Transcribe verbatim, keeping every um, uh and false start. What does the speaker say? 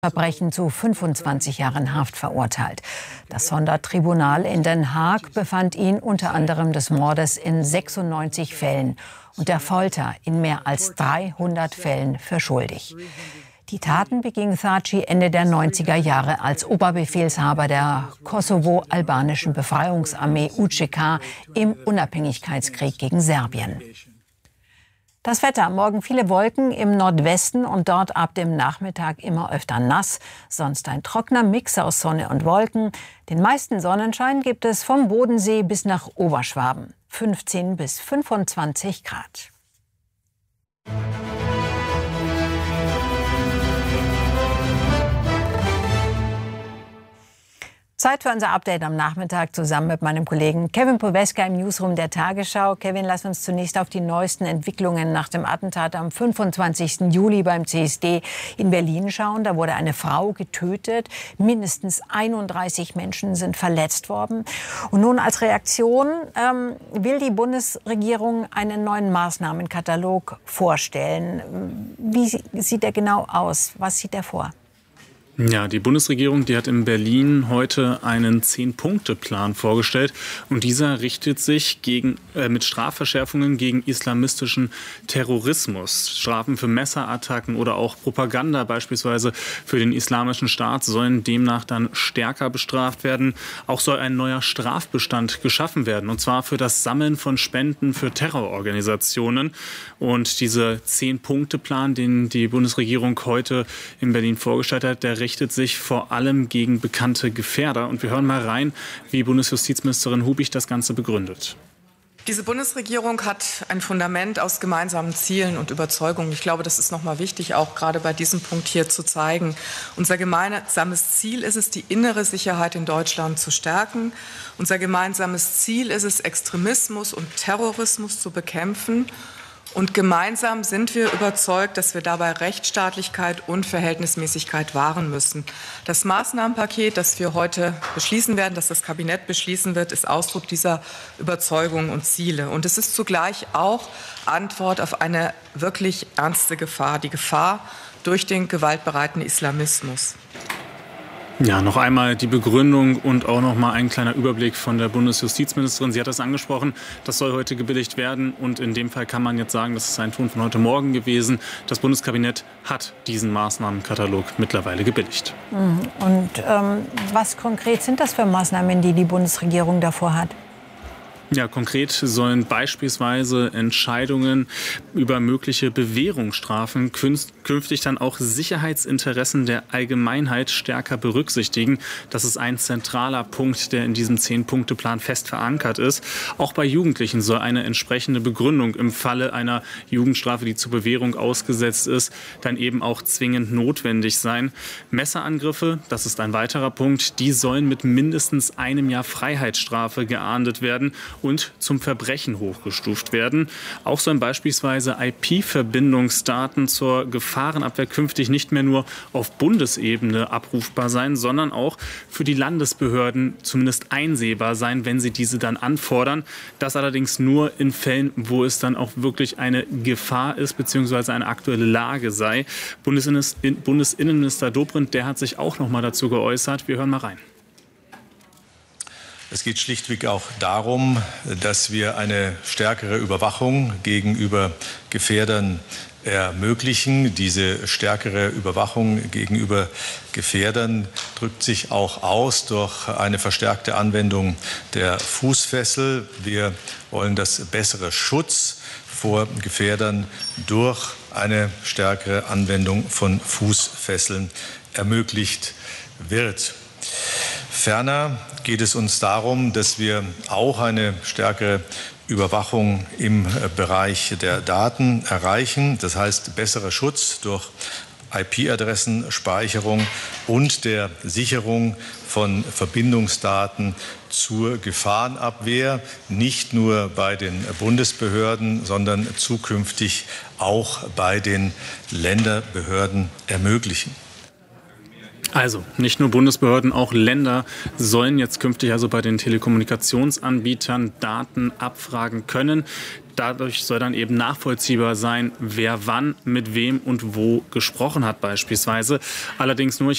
Verbrechen zu fünfundzwanzig Jahren Haft verurteilt. Das Sondertribunal in Den Haag befand ihn unter anderem des Mordes in sechsundneunzig Fällen und der Folter in mehr als dreihundert Fällen für schuldig. Die Taten beging Thaçi Ende der neunziger Jahre als Oberbefehlshaber der kosovo-albanischen Befreiungsarmee U C K im Unabhängigkeitskrieg gegen Serbien. Das Wetter, morgen viele Wolken im Nordwesten und dort ab dem Nachmittag immer öfter nass. Sonst ein trockener Mix aus Sonne und Wolken. Den meisten Sonnenschein gibt es vom Bodensee bis nach Oberschwaben. fünfzehn bis fünfundzwanzig Grad. Zeit für unser Update am Nachmittag zusammen mit meinem Kollegen Kevin Poweska im Newsroom der Tagesschau. Kevin, lass uns zunächst auf die neuesten Entwicklungen nach dem Attentat am fünfundzwanzigsten Juli beim C S D in Berlin schauen. Da wurde eine Frau getötet. Mindestens einunddreißig Menschen sind verletzt worden. Und nun als Reaktion ähm, will die Bundesregierung einen neuen Maßnahmenkatalog vorstellen. Wie sieht der genau aus? Was sieht er vor? Ja, die Bundesregierung, die hat in Berlin heute einen Zehn-Punkte-Plan vorgestellt. Und dieser richtet sich gegen, äh, mit Strafverschärfungen gegen islamistischen Terrorismus. Strafen für Messerattacken oder auch Propaganda beispielsweise für den Islamischen Staat sollen demnach dann stärker bestraft werden. Auch soll ein neuer Strafbestand geschaffen werden. Und zwar für das Sammeln von Spenden für Terrororganisationen. Und dieser Zehn-Punkte-Plan, den die Bundesregierung heute in Berlin vorgestellt hat, der richtet sich vor allem gegen bekannte Gefährder. Und wir hören mal rein, wie Bundesjustizministerin Hubig das Ganze begründet. Diese Bundesregierung hat ein Fundament aus gemeinsamen Zielen und Überzeugungen. Ich glaube, das ist noch mal wichtig, auch gerade bei diesem Punkt hier zu zeigen. Unser gemeinsames Ziel ist es, die innere Sicherheit in Deutschland zu stärken. Unser gemeinsames Ziel ist es, Extremismus und Terrorismus zu bekämpfen. Und gemeinsam sind wir überzeugt, dass wir dabei Rechtsstaatlichkeit und Verhältnismäßigkeit wahren müssen. Das Maßnahmenpaket, das wir heute beschließen werden, das das Kabinett beschließen wird, ist Ausdruck dieser Überzeugungen und Ziele. Und es ist zugleich auch Antwort auf eine wirklich ernste Gefahr, die Gefahr durch den gewaltbereiten Islamismus. Ja, noch einmal die Begründung und auch noch mal ein kleiner Überblick von der Bundesjustizministerin. Sie hat das angesprochen, das soll heute gebilligt werden. Und in dem Fall kann man jetzt sagen, das ist ein Ton von heute Morgen gewesen. Das Bundeskabinett hat diesen Maßnahmenkatalog mittlerweile gebilligt. Und ähm, was konkret sind das für Maßnahmen, die die Bundesregierung davor hat? Ja, konkret sollen beispielsweise Entscheidungen über mögliche Bewährungsstrafen künftig dann auch Sicherheitsinteressen der Allgemeinheit stärker berücksichtigen. Das ist ein zentraler Punkt, der in diesem Zehn-Punkte-Plan fest verankert ist. Auch bei Jugendlichen soll eine entsprechende Begründung im Falle einer Jugendstrafe, die zur Bewährung ausgesetzt ist, dann eben auch zwingend notwendig sein. Messerangriffe, das ist ein weiterer Punkt, die sollen mit mindestens einem Jahr Freiheitsstrafe geahndet werden und zum Verbrechen hochgestuft werden. Auch sollen beispielsweise I P-Verbindungsdaten zur Gefahrenabwehr künftig nicht mehr nur auf Bundesebene abrufbar sein, sondern auch für die Landesbehörden zumindest einsehbar sein, wenn sie diese dann anfordern. Das allerdings nur in Fällen, wo es dann auch wirklich eine Gefahr ist bzw. eine aktuelle Lage sei. Bundesinnenminister Dobrindt, der hat sich auch noch mal dazu geäußert. Wir hören mal rein. Es geht schlichtweg auch darum, dass wir eine stärkere Überwachung gegenüber Gefährdern ermöglichen. Diese stärkere Überwachung gegenüber Gefährdern drückt sich auch aus durch eine verstärkte Anwendung der Fußfessel. Wir wollen, dass bessere Schutz vor Gefährdern durch eine stärkere Anwendung von Fußfesseln ermöglicht wird. Ferner geht es uns darum, dass wir auch eine stärkere Überwachung im Bereich der Daten erreichen. Das heißt, besserer Schutz durch I P-Adressenspeicherung und der Sicherung von Verbindungsdaten zur Gefahrenabwehr, nicht nur bei den Bundesbehörden, sondern zukünftig auch bei den Länderbehörden ermöglichen. Also nicht nur Bundesbehörden, auch Länder sollen jetzt künftig also bei den Telekommunikationsanbietern Daten abfragen können. Dadurch soll dann eben nachvollziehbar sein, wer wann mit wem und wo gesprochen hat beispielsweise. Allerdings nur, ich